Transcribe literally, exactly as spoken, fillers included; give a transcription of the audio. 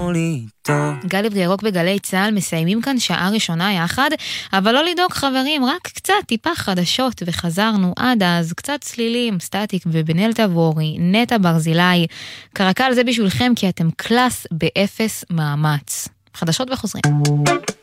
תשמור לי טוב. גלי וירוק בגלי צהל מסיימים כאן שעה ראשונה יחד, אבל לא לדאוג חברים, רק קצת טיפה חדשות וחזרנו עד אז, קצת צלילים, סטטיק ובנאל תבורי, נטע ברזילי, קרקל זה בשבילכם כי אתם קלאס באפס מאמץ. חדשות וחוזרים.